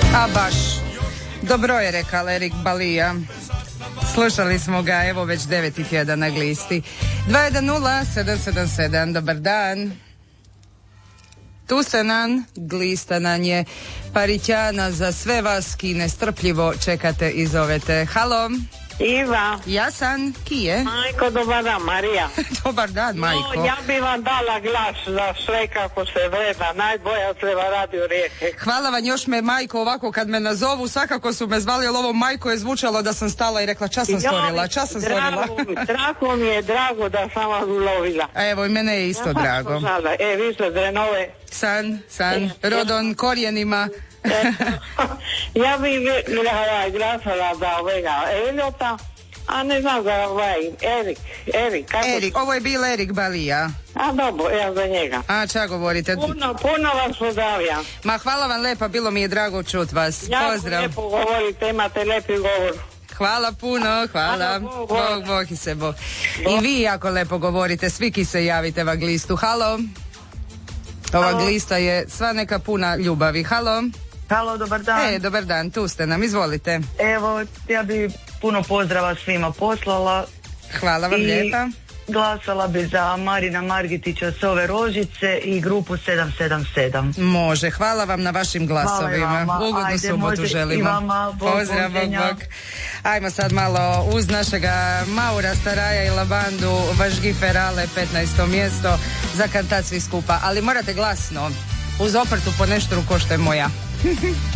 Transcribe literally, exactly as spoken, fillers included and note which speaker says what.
Speaker 1: A baš. Dobro je rekao Erik Balija. Slušali smo ga, evo već deveti tjedan na glisti. dva jedan nula sedam sedam sedam, dobar dan. Tu se nan, glista nam je Paritjana za sve vas ki nestrpljivo čekate i zovete. Halo.
Speaker 2: Iva.
Speaker 1: Ja sam, ki je?
Speaker 2: Majko, dobar dan, Marija.
Speaker 1: Dobar dan, Majko.
Speaker 2: No, ja bi vam dala glas za sve kako se vreda, najbolja treba radio Rijeke.
Speaker 1: Hvala vam, još me Majko ovako kad me nazovu, svakako su me zvali, ali ovo Majko je zvučalo da sam stala i rekla čas sam stvorila, čas sam stvorila.
Speaker 2: Drago mi je, drago da sam vas ulovila.
Speaker 1: Evo, i mene je isto
Speaker 2: ja,
Speaker 1: drago.
Speaker 2: Sada. E, vi ste Drenove.
Speaker 1: San, san, rodon korijenima.
Speaker 2: Ja bi ovaj, glasala za ovega Eliota, a ne znam za ovaj Erik, Erik, kako...
Speaker 1: Erik, ovo je bil Erik Balija.
Speaker 2: A dobro, ja za njega.
Speaker 1: A ča govorite?
Speaker 2: Puno, puno vas pozdravljam.
Speaker 1: Ma hvala vam lepa, bilo mi je drago čut vas.
Speaker 2: Jako
Speaker 1: Pozdrav.
Speaker 2: lijepo govorite, imate lijepi govor.
Speaker 1: Hvala puno, hvala.
Speaker 2: Bog, Bog.
Speaker 1: Bog, Bog i se Bog. I vi jako lepo govorite, svi ki se javite va glistu. Halo. Ova
Speaker 2: Halo.
Speaker 1: glista je sva neka puna ljubavi. Halo.
Speaker 3: Halo, dobar dan.
Speaker 1: E, dobar dan, tu ste nam, izvolite.
Speaker 3: Evo, ja bi puno pozdrava svima poslala.
Speaker 1: Hvala vam
Speaker 3: i
Speaker 1: lijepa.
Speaker 3: glasala bi za Marina Margitića s ove Rožice i grupu sedam sedam sedam.
Speaker 1: Može, hvala vam na vašim glasovima.
Speaker 3: Hvala i vama.
Speaker 1: Ugodnu
Speaker 3: Ajde,
Speaker 1: subotu
Speaker 3: može
Speaker 1: želimo.
Speaker 3: i vama. Bog,
Speaker 1: Pozdrav, bog,
Speaker 3: Boženja.
Speaker 1: bog. Ajmo sad malo uz našega Maura Staraja i Labandu, Važgi Ferale, petnaesto mjesto, za kantat svi skupa. Ali morate glasno, uz oprtu po neštru ko što je moja.